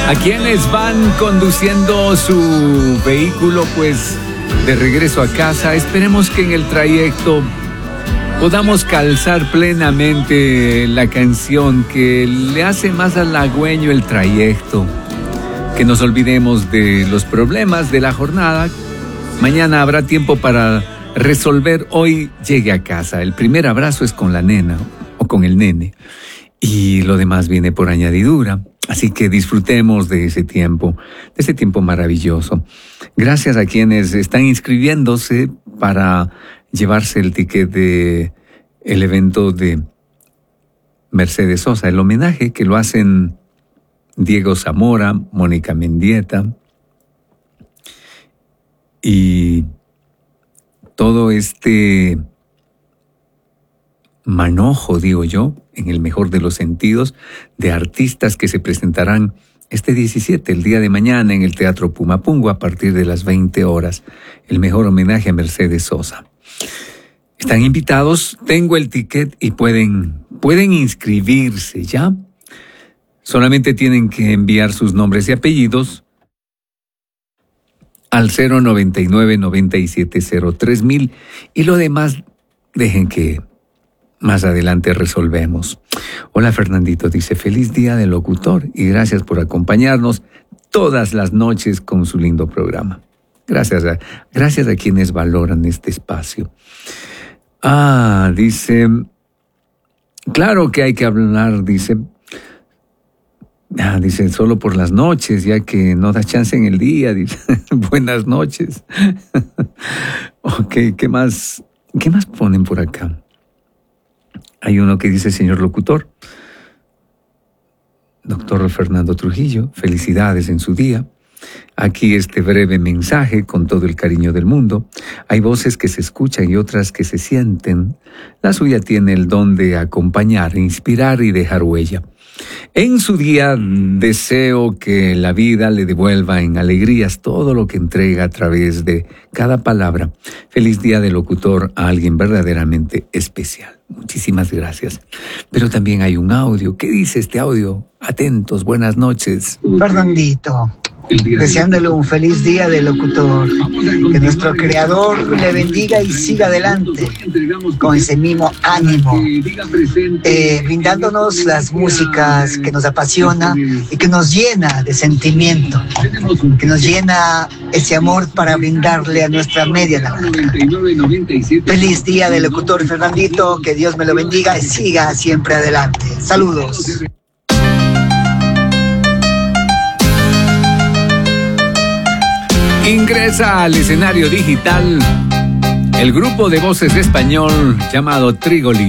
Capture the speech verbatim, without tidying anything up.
A quienes van conduciendo su vehículo, pues, de regreso a casa, esperemos que en el trayecto podamos calzar plenamente la canción que le hace más halagüeño el trayecto. Que nos olvidemos de los problemas de la jornada. Mañana habrá tiempo para resolver. Hoy llegue a casa. El primer abrazo es con la nena o con el nene. Y lo demás viene por añadidura. Así que disfrutemos de ese tiempo, de ese tiempo maravilloso. Gracias a quienes están inscribiéndose para llevarse el ticket de el evento de Mercedes Sosa, el homenaje que lo hacen Diego Zamora, Mónica Mendieta y todo este manojo, digo yo, en el mejor de los sentidos, de artistas que se presentarán este diecisiete, el día de mañana, en el Teatro Pumapungo a partir de las veinte horas. El mejor homenaje a Mercedes Sosa. Están invitados, tengo el ticket y pueden, pueden inscribirse ya. Solamente tienen que enviar sus nombres y apellidos al cero noventa y nueve, noventa y siete cero tres mil y lo demás dejen que más adelante resolvemos. Hola Fernandito, dice feliz día del locutor y gracias por acompañarnos todas las noches con su lindo programa. Gracias a, gracias a quienes valoran este espacio. Ah, dice, claro que hay que hablar, dice, ah, dice, solo por las noches, ya que no da chance en el día, dice, buenas noches. Ok, ¿qué más, qué más ponen por acá? Hay uno que dice, señor locutor, doctor Fernando Trujillo, felicidades en su día. Aquí este breve mensaje con todo el cariño del mundo. Hay voces que se escuchan y otras que se sienten. La suya tiene el don de acompañar, inspirar y dejar huella. En su día deseo que la vida le devuelva en alegrías todo lo que entrega a través de cada palabra. Feliz día del locutor a alguien verdaderamente especial. Muchísimas gracias. Pero también hay un audio. ¿Qué dice este audio? Atentos, buenas noches. Fernandito, deseándole un feliz día del locutor. Que nuestro creador le bendiga y siga adelante con ese mismo ánimo, eh, brindándonos las músicas que nos apasiona y que nos llena de sentimiento, que nos llena ese amor para brindarle a nuestra media naranja. Feliz día del locutor Fernandito, que Dios me lo bendiga y siga siempre adelante. Saludos. Ingresa al escenario digital el grupo de voces español llamado Trigolín.